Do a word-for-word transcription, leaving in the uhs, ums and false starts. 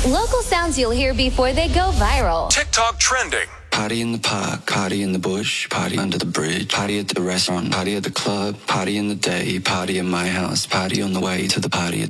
Local sounds you'll hear before they go viral. TikTok trending. Party in the park, party in the bush, party under the bridge, party at the restaurant, party at the club, party in the day, party in my house, party on the way to the party at